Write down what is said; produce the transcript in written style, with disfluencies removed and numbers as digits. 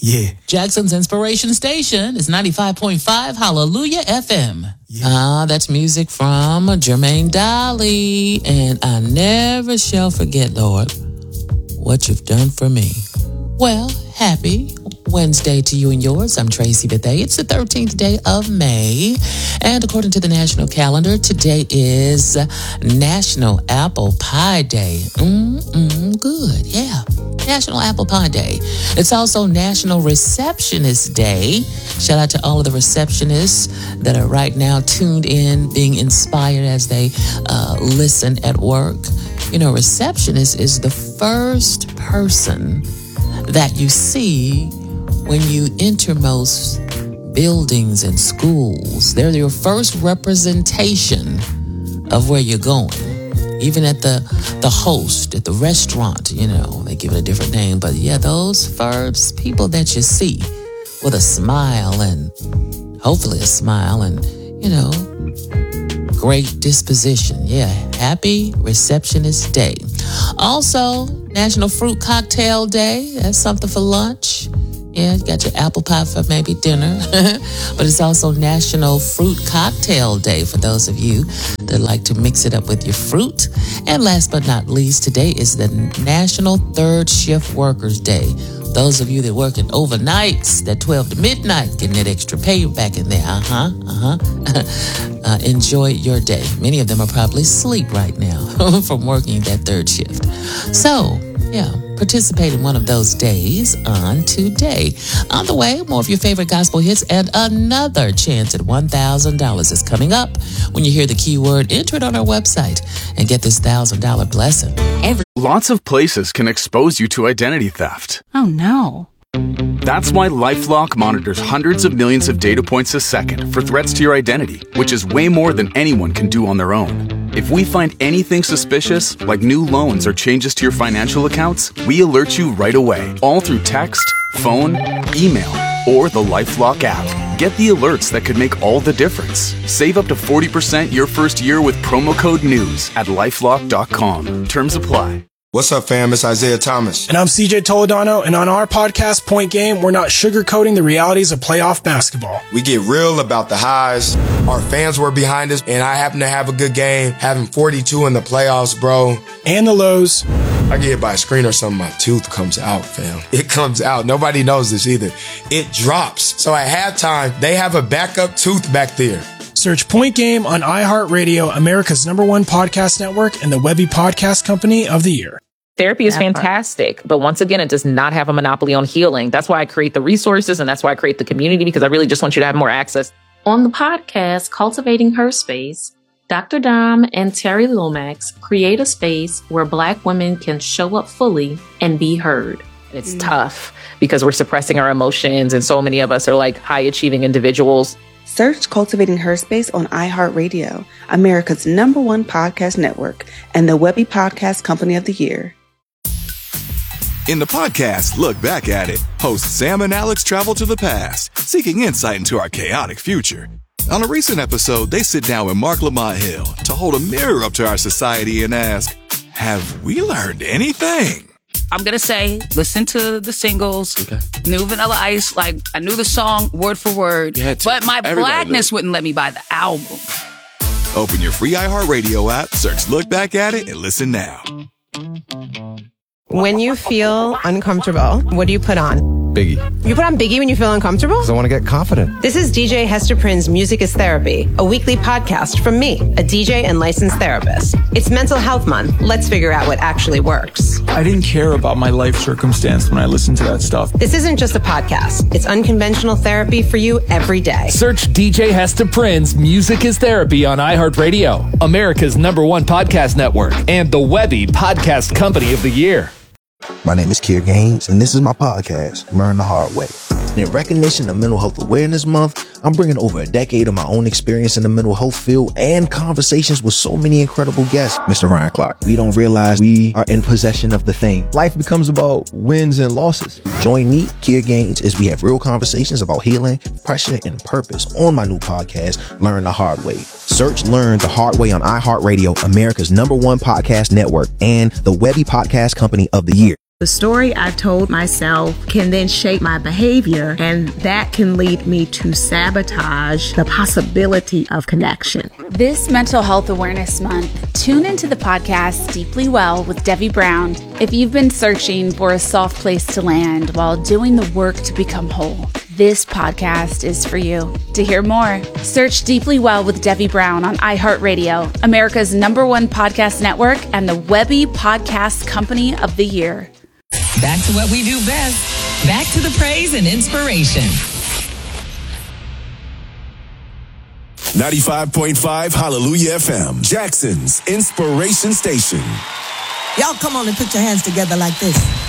Yeah. Jackson's Inspiration Station is 95.5 Hallelujah FM. Yeah. That's music from Jermaine Dolly. And I never shall forget, Lord, what you've done for me. Well, happy Wednesday to you and yours. I'm Tracy Bethay. It's the 13th day of May. And according to the national calendar, today is National Apple Pie Day. Good. Yeah. National Apple Pie Day. It's also National Receptionist Day. Shout out to all of the receptionists that are right now tuned in, being inspired as they listen at work. You know, receptionist is the first person that you see when you enter most buildings and schools. They're your first representation of where you're going. Even at the host, at the restaurant, you know, they give it a different name. But yeah, those first people that you see with a smile and hopefully a smile and, you know, great disposition. Yeah, happy Receptionist Day. Also, National Fruit Cocktail Day. That's something for lunch. Yeah, you got your apple pie for maybe dinner. But it's also National Fruit Cocktail Day for those of you that like to mix it up with your fruit. And last but not least, today is the National Third Shift Workers Day. Those of you that work in overnights, that 12 to midnight, getting that extra pay back in there. Enjoy your day. Many of them are probably asleep right now from working that third shift. So, yeah, participate in one of those days on today. On the way, more of your favorite gospel hits and another chance at $1,000 is coming up. When you hear the keyword, enter it on our website and get this $1,000 blessing. Lots of places can expose you to identity theft. Oh, no. That's why LifeLock monitors hundreds of millions of data points a second for threats to your identity, which is way more than anyone can do on their own. If we find anything suspicious, like new loans or changes to your financial accounts, we alert you right away, all through text, phone, email, or the LifeLock app. Get the alerts that could make all the difference. Save up to 40% your first year with promo code NEWS at LifeLock.com. Terms apply. What's up, fam? It's Isaiah Thomas. And I'm CJ Toledano, and on our podcast, Point Game, we're not sugarcoating the realities of playoff basketball. We get real about the highs. Our fans were behind us, and I happen to have a good game, having 42 in the playoffs, bro. And the lows. I get hit by a screen or something, my tooth comes out, fam. It comes out. Nobody knows this either. It drops. So at halftime, they have a backup tooth back there. Search Point Game on iHeartRadio, America's #1 podcast network, and the Webby Podcast Company of the Year. Therapy is fantastic, but once again, it does not have a monopoly on healing. That's why I create the resources, and that's why I create the community, because I really just want you to have more access. On the podcast, Cultivating Her Space, Dr. Dom and Terry Lomax create a space where Black women can show up fully and be heard. It's tough because we're suppressing our emotions, and so many of us are like high-achieving individuals. Search Cultivating Her Space on iHeartRadio, America's #1 podcast network, and the Webby Podcast Company of the Year. In the podcast, Look Back at It, hosts Sam and Alex travel to the past, seeking insight into our chaotic future. On a recent episode, they sit down with Mark Lamont Hill to hold a mirror up to our society and ask, have we learned anything? I'm going to say, listen to the singles, New Vanilla Ice, like I knew the song word for word, but my blackness wouldn't let me buy the album. Open your free iHeartRadio app, search Look Back at It, and listen now. When you feel uncomfortable, what do you put on? Biggie. You put on Biggie when you feel uncomfortable? Because I want to get confident. This is DJ Hester Prynne's Music is Therapy, a weekly podcast from me, a DJ and licensed therapist. It's Mental Health Month. Let's figure out what actually works. I didn't care about my life circumstance when I listened to that stuff. This isn't just a podcast. It's unconventional therapy for you every day. Search DJ Hester Prynne's Music is Therapy on iHeartRadio, America's #1 podcast network, and the Webby Podcast Company of the Year. My name is Kier Gaines, and this is my podcast, Learn the Hard Way. And in recognition of Mental Health Awareness Month, I'm bringing over a decade of my own experience in the mental health field and conversations with so many incredible guests. Mr. Ryan Clark, we don't realize we are in possession of the thing. Life becomes about wins and losses. Join me, Kier Gaines, as we have real conversations about healing, pressure, and purpose on my new podcast, Learn the Hard Way. Search Learn the Hard Way on iHeartRadio, America's #1 podcast network, and the Webby Podcast Company of the Year. The story I've told myself can then shape my behavior, and that can lead me to sabotage the possibility of connection. This Mental Health Awareness Month, tune into the podcast Deeply Well with Debbie Brown if you've been searching for a soft place to land while doing the work to become whole. This podcast is for you. To hear more, search Deeply Well with Debbie Brown on iHeartRadio, America's #1 podcast network, and the Webby Podcast Company of the Year. Back to what we do best. Back to the praise and inspiration. 95.5 Hallelujah FM, Jackson's Inspiration Station. Y'all come on and put your hands together like this.